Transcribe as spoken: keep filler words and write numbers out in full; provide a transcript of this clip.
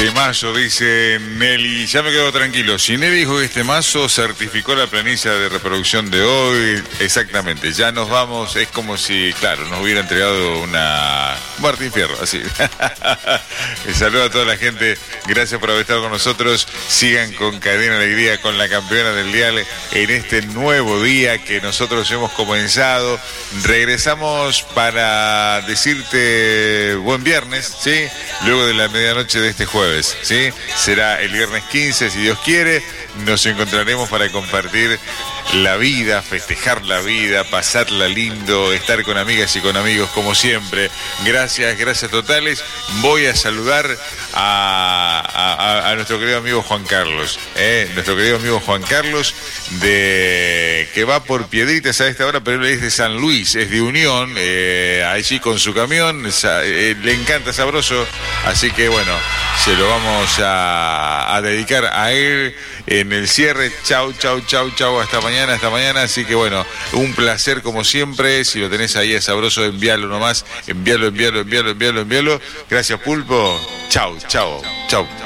Temazo, dice Nelly. Ya me quedo tranquilo. Si Nelly dijo que este mazo certificó la planilla de reproducción de hoy, exactamente. Ya nos vamos. Es como si, claro, nos hubiera entregado una Martín Fierro, así. Saludo a toda la gente. Gracias por haber estado con nosotros. Sigan con Cadena Alegría, con la campeona del dial en este nuevo día que nosotros hemos comenzado. Regresamos para decirte buen viernes, ¿sí? Luego de la medianoche de este jueves. ¿Sí? Será el viernes quince, si Dios quiere. Nos encontraremos para compartir la vida, festejar la vida, pasarla lindo, estar con amigas y con amigos como siempre. Gracias, gracias totales. Voy a saludar a, a, a nuestro querido amigo Juan Carlos, ¿eh? nuestro querido amigo Juan Carlos, de que va por Piedritas a esta hora, pero él es de San Luis, es de Unión, eh, allí con su camión, eh, le encanta Sabroso, así que bueno, se lo vamos a, a dedicar a él en el cierre. Chau, chau, chau, chau, hasta mañana, hasta mañana. Así que bueno, un placer como siempre. Si lo tenés ahí es Sabroso, envíalo nomás, envíalo, envíalo, envíalo, envíalo, envíalo. Gracias, Pulpo. Chau, chau, chau.